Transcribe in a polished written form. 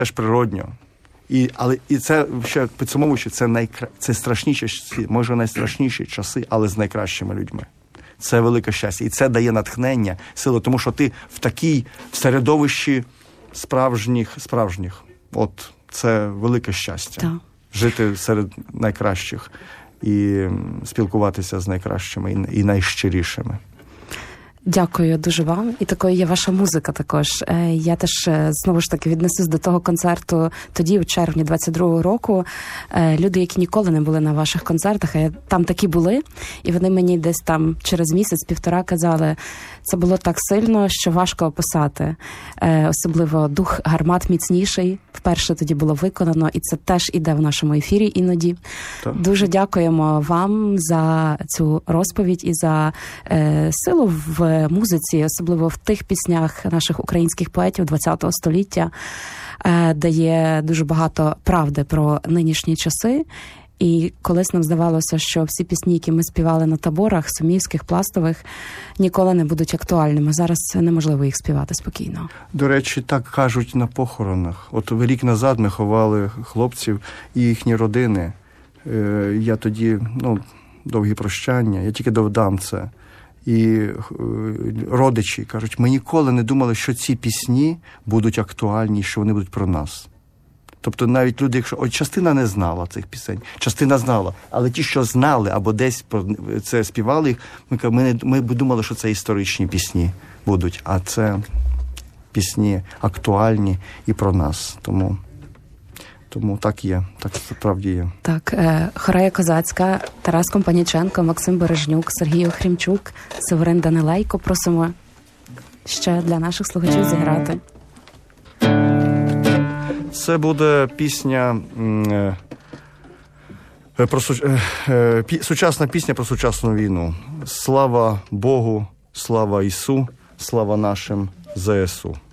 ж природньо. І це, ще підсумовуючи, це страшніші часи, може найстрашніші часи, але з найкращими людьми. Це велике щастя. І це дає натхнення, силу, тому що ти в середовищі справжніх. От це велике щастя. Так. Жити серед найкращих і спілкуватися з найкращими і найщирішими. Дякую дуже вам. І такою є ваша музика також. Я теж, знову ж таки, віднесусь до того концерту тоді, у червні 22-го року. Люди, які ніколи не були на ваших концертах, а там такі були, і вони мені десь там через місяць-півтора казали, це було так сильно, що важко описати. Особливо дух гармат міцніший. Вперше тоді було виконано, і це теж іде в нашому ефірі іноді. Так. Дуже дякуємо вам за цю розповідь і за силу в музиці, особливо в тих піснях наших українських поетів ХХ століття, де є дуже багато правди про нинішні часи. І колись нам здавалося, що всі пісні, які ми співали на таборах, сумівських, пластових, ніколи не будуть актуальними. Зараз неможливо їх співати спокійно. До речі, так кажуть на похоронах. От рік назад ми ховали хлопців і їхні родини. Я тоді, довгі прощання, я тільки додам це. І родичі кажуть, ми ніколи не думали, що ці пісні будуть актуальні, що вони будуть про нас. Тобто навіть люди, якщо частина не знала цих пісень, частина знала, але ті, що знали або десь про це співали їх, ми думали, що це історичні пісні будуть, а це пісні актуальні і про нас. Тому так є, так справді є. Так, Хорея Козацька, Тарас Компаніченко, Максим Бережнюк, Сергій Охрімчук, Северин Данилейко. Просимо ще для наших слухачів зіграти. Це буде пісня сучасна пісня про сучасну війну. Слава Богу, слава Ісу, слава нашим ЗСУ.